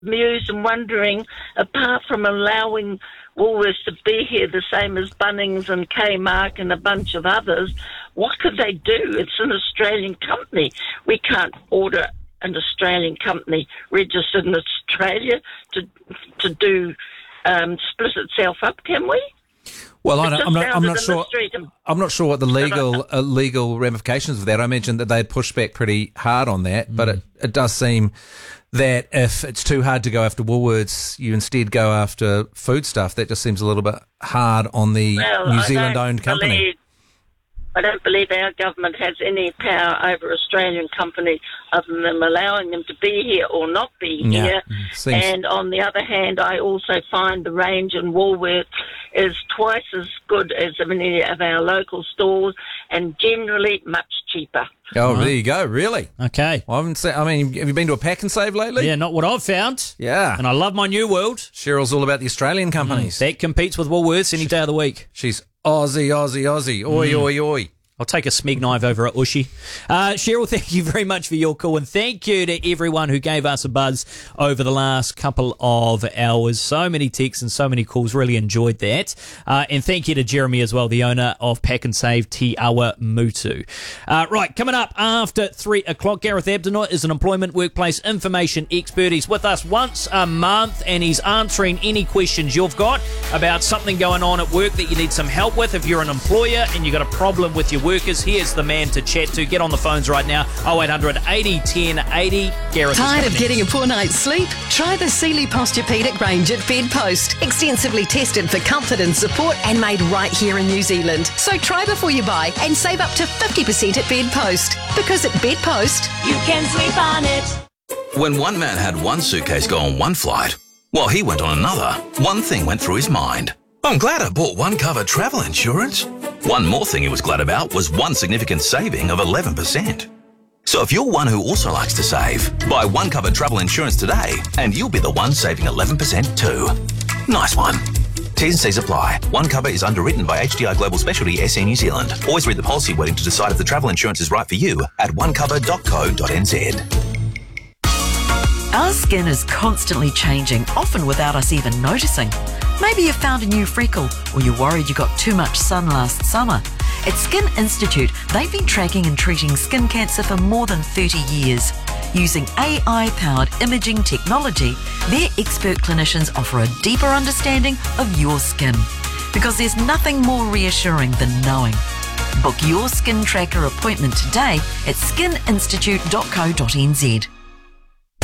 amused and wondering, apart from allowing Woolworths to be here the same as Bunnings and Kmart and a bunch of others, what could they do? It's an Australian company. We can't order an Australian company registered in Australia to do split itself up, can we? Well, I'm not sure. I'm not sure what the legal ramifications of that. I mentioned that they'd pushed back pretty hard on that, but it does seem that if it's too hard to go after Woolworths, you instead go after food stuff. That just seems a little bit hard on the New Zealand-owned company. I don't believe our government has any power over Australian companies other than allowing them to be here or not be here. And on the other hand, I also find the range in Woolworths is twice as good as many of our local stores and generally much cheaper. Oh, there you go. Really? Okay. Well, have you been to a Pack and Save lately? Yeah, not what I've found. Yeah. And I love my New World. Cheryl's all about the Australian companies. That competes with Woolworths any day of the week. She's Aussie. Oi, oi, oi. I'll take a smeg knife over at Ushi. Cheryl, thank you very much for your call, and thank you to everyone who gave us a buzz over the last couple of hours. So many texts and so many calls. Really enjoyed that. And thank you to Jeremy as well, the owner of Pack and Save Te Awa Mutu. Right, coming up after 3 o'clock, Gareth Abdenot is an employment workplace information expert. He's with us once a month, and he's answering any questions you've got about something going on at work that you need some help with. If you're an employer and you've got a problem with your workers, here's the man to chat to. Get on the phones right now. 0800 80 10 80. Gareth. Tired of getting a poor night's sleep? Try the Sealy Posturepedic range at Bedpost. Extensively tested for comfort and support and made right here in New Zealand. So try before you buy and save up to 50% at Bedpost. Because at Bedpost, you can sleep on it. When one man had one suitcase go on one flight, while he went on another, one thing went through his mind. I'm glad I bought One Cover travel insurance. One more thing he was glad about was one significant saving of 11%. So if you're one who also likes to save, buy One Cover travel insurance today and you'll be the one saving 11% too. Nice one. T's and C's apply. One Cover is underwritten by HDI Global Specialty SE New Zealand. Always read the policy wording to decide if the travel insurance is right for you at onecover.co.nz. Our skin is constantly changing, often without us even noticing. Maybe you found a new freckle, or you're worried you got too much sun last summer. At Skin Institute, they've been tracking and treating skin cancer for more than 30 years. Using AI-powered imaging technology, their expert clinicians offer a deeper understanding of your skin. Because there's nothing more reassuring than knowing. Book your skin tracker appointment today at skininstitute.co.nz.